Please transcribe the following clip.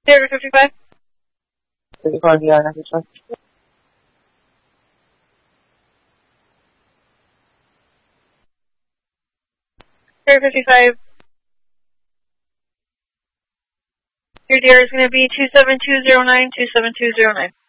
Area 55. 55, yeah, I think so. Area 55. Your deer is going to be 27209, 27209.